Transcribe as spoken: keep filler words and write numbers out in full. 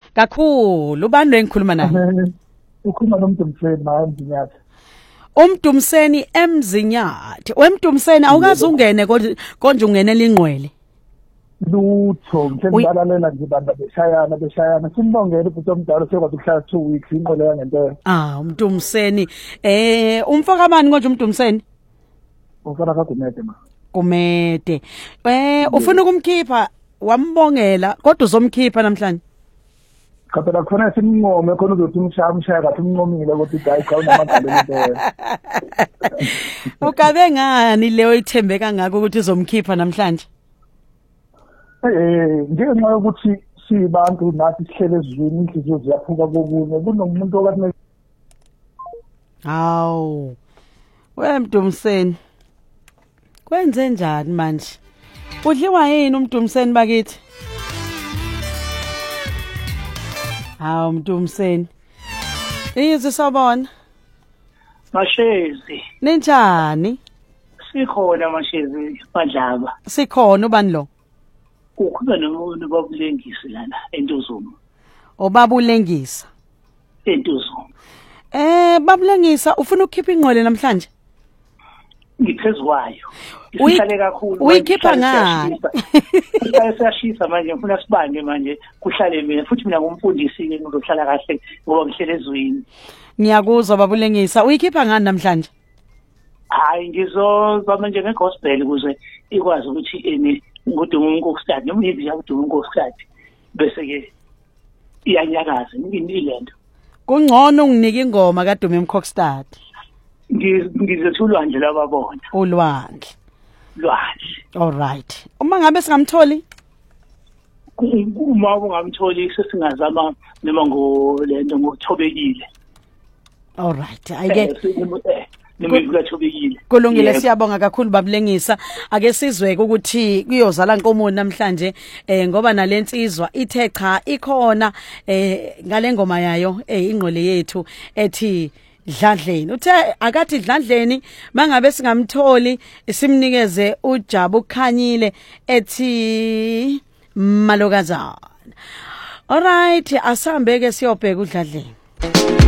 Kakhulu ubani engikhuluma naye? Ukhuluma noMdumseni naye Mzinyathi. uMdumseni eMzinyathi. WeMdumseni awukaze ungene konje ungenela ingqwele. Lutho ngiyalalela nje banda beshayana beshayana simbongela ubhuti omdala sekwazi ukuhlala two weeks inqole yangempela. Ah uMdumseni eh umfaka mani konje uMdumseni? Ufana kaGumede ma. Gumede. Eh ufuna ukumkhipha wambongela kodwa uzomkhipha namhlanje. Kaphela khona simngome khona uzothi umshaya umshaya kathi umnqomile ukuthi guys khawuna amagalo empela. Ukabe ngani leyo ithembe kangaka ukuthi uzomkhipha namhlanje? Eh ngenxa yokuthi sibantu nathi sihlele ezweni inhliziyo ziyaphuka kokunye kunomuntu okathi Hawu. WeMdumseni. Kwenze njani manje? Udliwa yini uMdumseni bakithi? Hawu Mdumseni. Iyizi sabona. Mashezi. Ninjani? Sikhona Mashezi Madlaba. Sikhona ubani lo? Ukhona nomuntu babulengisi lana eNtozomo. Obabulengisa. eNtozomo. Eh babulengisa ufuna ukukhipha ingqole namhlanje? Ngiphezwayo. Isihlale kakhulu. Uyikhipha ngani? Isihlale siyashisa manje ngifuna sibange manje kuhlale mina futhi mina ngumfundisi ngizohlala kahle ngoba ngihlele ezweni. Ngiyakuzwa babulengisa. Uyikhipha ngani namhlanje? Hayi ngizozama nje ngegospel ukuze ikwazi ukuthi ene ngodumo uNkosikazi noma yizi yakudumo uNkosikazi bese ke iyanyakaza ngilento. Kungcono unginike ingoma kaDume eMkhoksstad. Ngizethulwa nje lababona. Ulwandle. Lwandle. All right. Uma ngabe singamtholi? Uma ungamtholi sesingazama noma ngolento ngothobekile. All right. Ayike Nemikuthobekile. Kulungile siyabonga kakhulu babulengisa. Ake sizweke ukuthi kuyozala Nkomo namhlanje eh ngoba nalensizwa ithe cha ikhona eh ngale ngoma yayo eh ingqole yethu ethi Dladleni. Uthe akathi Dladleni mangabe singamtholi simnikeze uJabu ukhanyile ethi Malokazana. All right, asambe ke siyobheka uDladleni.